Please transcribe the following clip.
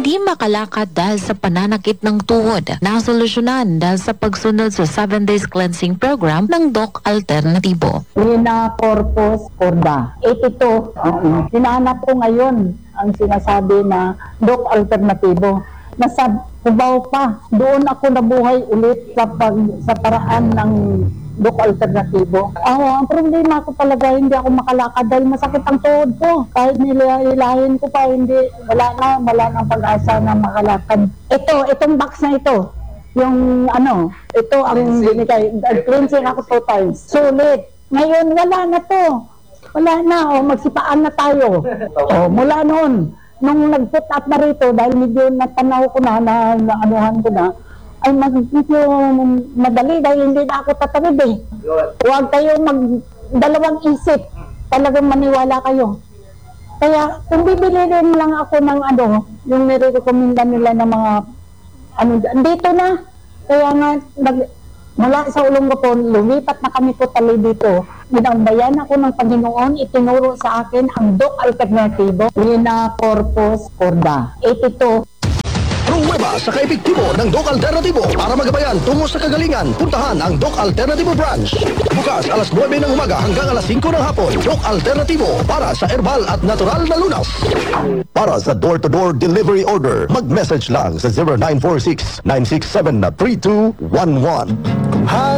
hindi makalakad dahil sa pananakit ng tuhod. Nasolusyonan dahil sa pagsunod sa 7 days cleansing program ng Doc Alternatibo. Vena corpus corda. 82. Hinanap ko ngayon ang sinasabi na Doc Alternatibo. Nasa Cubao pa. Doon ako nabuhay ulit sa paraan ng Doc Alternatibo. Ang problema ko talaga, hindi ako makalakad dahil masakit ang tuhod ko. Kahit nilahin ko pa, wala na pag-asa na makalakad. Itong box na ito, yung ito ang binigay. Cleansing ako 2 times. Sulit. Ngayon, wala na to. Wala na, magsipaan na tayo. Mula noon, nung nag-put up na rito, dahil medyo natanaw ko na anuhan ko na, ay medyo madali dahil hindi na ako tatawid eh. Huwag kayo dalawang isip. Talagang maniwala kayo. Kaya kung bibili rin lang ako ng yung nire-recommenda nila ng mga dito na. Kaya nga, mula sa Olongapo, lumipat na kami totally dito. Ginambayan ako ng Panginoon, itinuro sa akin ang Doc Alternatibo, Vena corpus corda. 82. Pruweba sa kaepektibo ng Doc Alternatibo para magabayan tungo sa kagalingan. Puntahan ang Doc Alternatibo branch. Bukas alas 9 ng umaga hanggang alas 5 ng hapon. Doc Alternatibo para sa herbal at natural na lunas. Para sa door-to-door delivery order, mag-message lang sa 0946-967-3211.